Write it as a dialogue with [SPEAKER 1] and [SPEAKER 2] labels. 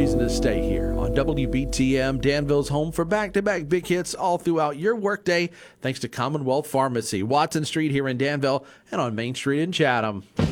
[SPEAKER 1] reason to stay here on WBTM, Danville's home for back-to-back big hits all throughout your workday, thanks to Commonwealth Pharmacy, Watson Street here in Danville and on Main Street in Chatham.